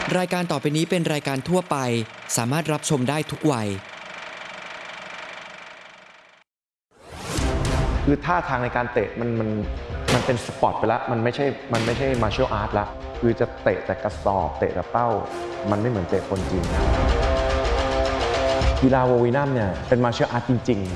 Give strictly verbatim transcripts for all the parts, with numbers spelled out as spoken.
รายการต่อไปนี้เป็นรายการทั่วไปสามารถรับชมได้ทุกวัยคือท่าทางในการเตะมันมันมันเป็นสปอร์ตไปแล้วมันไม่ใช่มันไม่ใช่มาร์เชียลอาร์ตละคือจะเตะแต่กระสอบเตะแต่เป้ามันไม่เหมือนเตะคนจริงกีฬาโววีนัมเนี่ยเป็นมาร์เชียลอาร์ตจริงๆ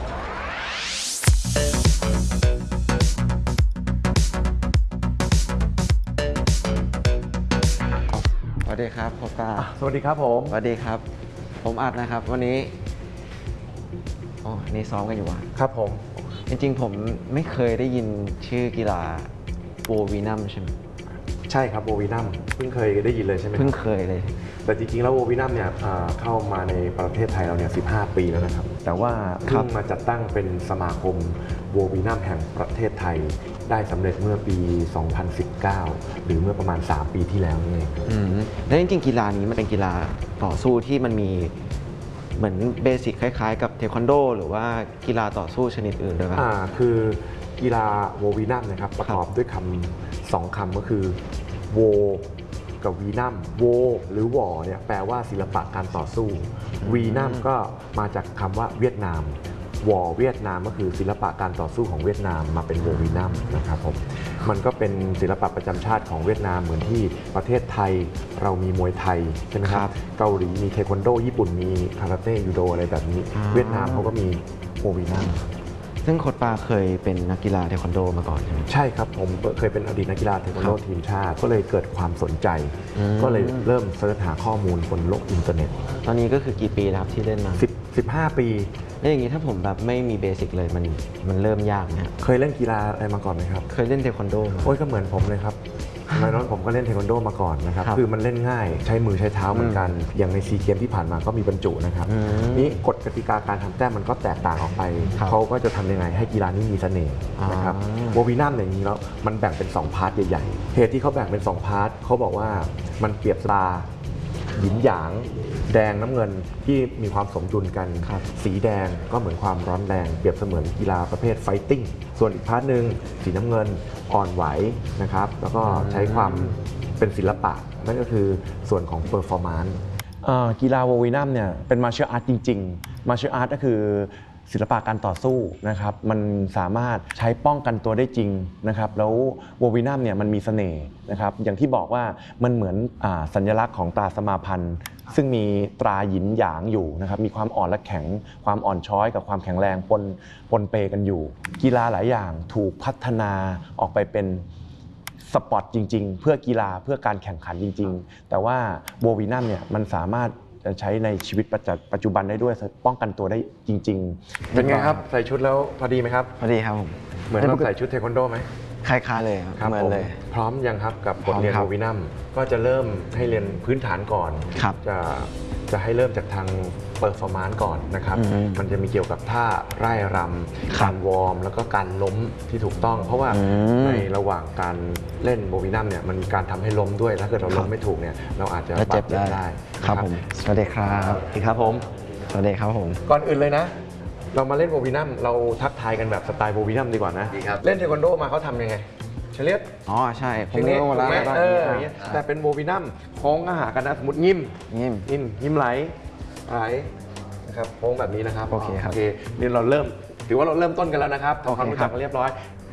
สวัสดีครับโคตาสวัสดีครับผมสวัสดีครับผมอัดนะครับวันนี้อ๋อนี่ซ้อมกันอยู่วะครับผมจริงๆผมไม่เคยได้ยินชื่อกีฬาโววีนัมใช่ไหมใช่ครับโววีนัมเพิ่งเคยได้ยินเลยใช่ไหมเพิ่งเคยเลยแต่จริงๆแล้วโววีนัมเนี่ยเข้ามาในประเทศไทยเราเนี่ยสิบห้าปีแล้วนะครับแต่ว่าเพิ่งมาจัดตั้งเป็นสมาคมโววีนัมแห่งประเทศไทยได้สำเร็จเมื่อปีสองพันสิบเก้าหรือเมื่อประมาณสามปีที่แล้วนี่เองแล้วจริงๆกีฬานี้มันเป็นกีฬาต่อสู้ที่มันมีเหมือนเบสิกคล้ายๆกับเทควันโดหรือว่ากีฬาต่อสู้ชนิดอื่นด้วยครับอ่าคือกีฬาโววีนัมนะครับประกอบด้วยคำสองคำก็คือโวกับวีนัมโวหรือวอเนี่ยแปลว่าศิลปะการต่อสู้วีนัมก็มาจากคำว่าเวียดนามวอเวียดนามก็คือศิลปะการต่อสู้ของเวียดนามมาเป็นโววีนัมนะครับผมมันก็เป็นศิลปะประจำชาติของเวียดนามเหมือนที่ประเทศไทยเรามีมวยไทยใช่ไหมครับเกาหลีมีเทควันโดญี่ปุ่นมีคาราเต้ยูโดอะไรแบบนี้เวียดนามเขาก็มีโววีนัมซึ่งโค้ชปาเคยเป็นนักกีฬาเทควันโดมาก่อนใช่ไหมใช่ครับผมเคยเป็นอดีตนักกีฬาเทควันโดทีมชาติก็เลยเกิดความสนใจก็เลยเริ่มเสิร์ชหาข้อมูลบนโลกอินเทอร์เน็ตตอนนี้ก็คือกี่ปีแล้วครับที่เล่นมาสิบ สิบห้าปีแล้วอย่างนี้ถ้าผมแบบไม่มีเบสิกเลยมันมันเริ่มยากนะเคยเล่นกีฬาอะไรมาก่อนไหมครับเคยเล่นเทควันโดมาโอ้ยก็เหมือนผมเลยครับสมัยนั้นผมก็เล่นเทควันโดมาก่อนนะครับคือมันเล่นง่ายใช้มือใช้เท้าเหมือนกันอย่างในซีเกมที่ผ่านมาก็มีบรรจุนะครับนี่กฎกติกาการทำแต้มมันก็แตกต่างออกไปเขาก็จะทำยังไงให้กีฬานี้มีเสน่ห์นะครับโววีนัมอย่างนี้แล้วมันแบ่งเป็นสองพาร์ทใหญ่ๆเหตุที่เขาแบ่งเป็นสองพาร์ทเขาบอกว่ามันเปรียบตาหยินหยางแดงน้ำเงินที่มีความสมดุลกันสีแดงก็เหมือนความร้อนแรงเปรียบเสมือนกีฬาประเภทไฟติ้งส่วนอีกพาร์ทหนึ่งสีน้ำเงินอ่อนไหวนะครับแล้วก็ใช้ความเป็นศิลปะนั่นก็คือส่วนของเปอร์ฟอร์แมนซ์กีฬาโววีนัมเนี่ยเป็นมาร์เชียลอาร์ตจริงๆมาร์เชียลอาร์ตก็คือศิลปะการต่อสู้นะครับมันสามารถใช้ป้องกันตัวได้จริงนะครับแล้วโววีนัมเนี่ยมันมีเสน่ห์นะครับอย่างที่บอกว่ามันเหมือนอ่าสัญลักษณ์ของตราสมาพันธ์ซึ่งมีตราหยินหยางอยู่นะครับมีความอ่อนและแข็งความอ่อนช้อยกับความแข็งแรงปนปนเปกันอยู่กีฬาหลายอย่างถูกพัฒนาออกไปเป็นสปอร์ตจริงๆเพื่อกีฬาเพื่อการแข่งขันจริงๆแต่ว่าโววีนัมเนี่ยมันสามารถจะใช้ในชีวิตปัจจุบันได้ด้วยป้องกันตัวได้จริงๆเป็นไงครับใส่ชุดแล้วพอดีไหมครับพอดีครับผมเหมือนเราใส่ชุดเทควันโดไหมคล้ายๆเลยครับเหมือนเลยพร้อมยังครับกับบทเรียนโววีนัมก็จะเริ่มให้เรียนพื้นฐานก่อนจะจะให้เริ่มจากทางเปอร์ฟอร์แมนซ์ก่อนนะครับมันจะมีเกี่ยวกับท่าไร่รำการวอร์มแล้วก็การล้มที่ถูกต้องเพราะว่าในระหว่างการเล่นโววีนัมเนี่ยมันมีการทำให้ล้มด้วยถ้าเกิดเราล้มไม่ถูกเนี่ยเราอาจจะบาดเจ็บได้ครับผมสวัสดีครับครับผมสวัสดีครับผมก่อนอื่นเลยนะเรามาเล่นโววีนัมเราทักทายกันแบบสไตล์โววีนัมดีกว่านะเล่นเทควันโดมาเขาทำยังไงเฉลียดอ๋อใช่ผมเล่นมาแล้วแต่เป็นโววีนัมโค้งอาหารกันนะสมมติยิ้มยิ้มยิ้มยิ้มไหลไหลนะครับโค้งแบบนี้นะครับโอเคครับโอเคนี่เราเริ่มถือว่าเราเริ่มต้นกันแล้วนะครับทำความรู้จักกันเรียบร้อย